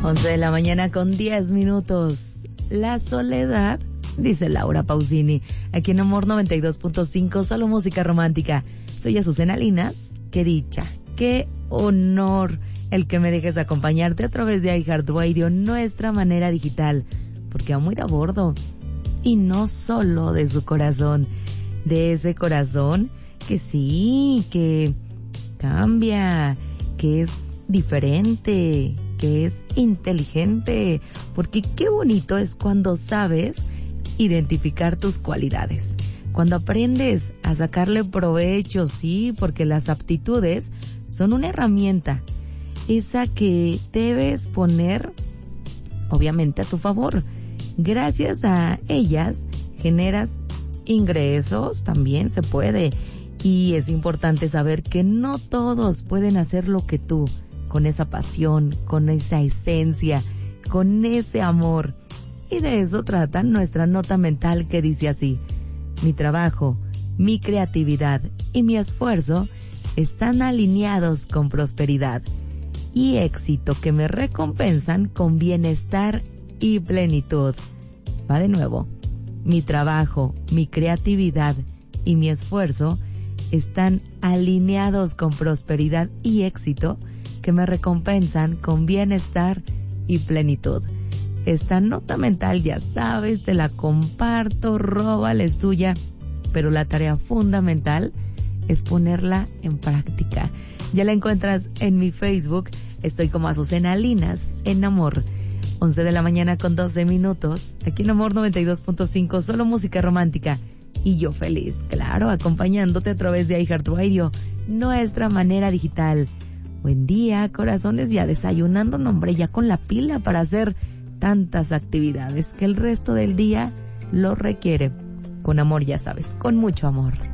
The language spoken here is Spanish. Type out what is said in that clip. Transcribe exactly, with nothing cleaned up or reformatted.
once de la mañana con diez minutos. La soledad, dice Laura Pausini, aquí en Amor noventa y dos punto cinco, solo música romántica. Soy Azucena Linas, qué dicha, qué honor el que me dejes acompañarte a través de iHeartRadio, nuestra manera digital, porque amo ir a bordo, y no solo de su corazón, de ese corazón que sí, que cambia, que es diferente, que es inteligente, porque qué bonito es cuando sabes identificar tus cualidades, cuando aprendes a sacarle provecho, sí, porque las aptitudes son una herramienta, esa que debes poner, obviamente, a tu favor. Gracias a ellas generas ingresos, también se puede, y es importante saber que no todos pueden hacer lo que tú, con esa pasión, con esa esencia, con ese amor. Y de eso trata nuestra nota mental, que dice así: mi trabajo, mi creatividad y mi esfuerzo están alineados con prosperidad y éxito que me recompensan con bienestar y plenitud. Va de nuevo. Mi trabajo, mi creatividad y mi esfuerzo están alineados con prosperidad y éxito que me recompensan con bienestar y plenitud. Esta nota mental, ya sabes, te la comparto, róbala, es tuya, pero la tarea fundamental es ponerla en práctica. Ya la encuentras en mi Facebook, estoy como Azucena Linas en Amor. once de la mañana con doce minutos, aquí en Amor noventa y dos punto cinco, solo música romántica. Y yo feliz, claro, acompañándote a través de iHeartRadio, nuestra manera digital. Buen día, corazones, ya desayunando, no, hombre, ya con la pila para hacer tantas actividades que el resto del día lo requiere. Con amor, ya sabes, con mucho amor.